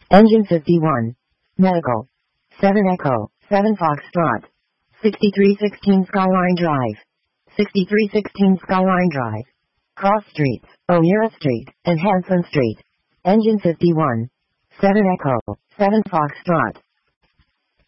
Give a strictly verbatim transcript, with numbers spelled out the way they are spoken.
Engine fifty-one. Medical. seven Echo, seven Foxtrot. sixty-three sixteen Skyline Drive. sixty-three sixteen Skyline Drive. Cross Streets, O'Meara Street, and Hanson Street. Engine fifty-one. seven Echo, seven Foxtrot.